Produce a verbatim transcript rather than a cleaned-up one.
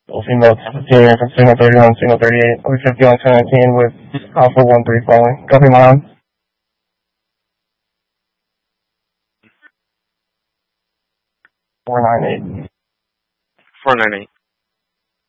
Female fifteen from signal thirty-one, signal thirty-eight, over fifty-one seventeen with Alpha one three following. Copy my line. four nine eight. four nine eight.